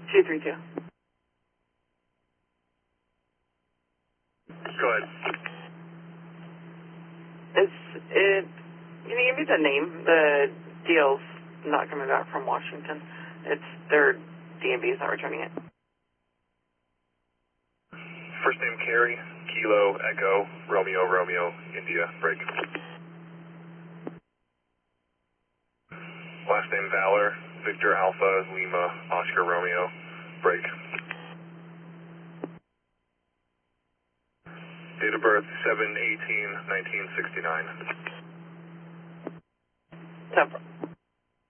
232. Go ahead. Can you give me the name? The DL's not coming back from Washington. It's their DMV is not returning it. First name Carrie, Kilo, Echo, Romeo, Romeo, India, break. Last name Valor, Victor Alpha, Lima, Oscar Romeo, break. Date of birth 7/18/1969. 10-4.